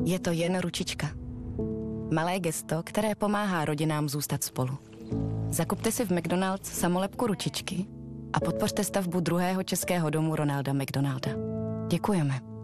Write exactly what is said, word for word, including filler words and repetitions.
Je to jen ručička. Malé gesto, které pomáhá rodinám zůstat spolu. Zakupte si v McDonald's samolepku ručičky a podpořte stavbu druhého českého domu Ronalda McDonalda. Děkujeme.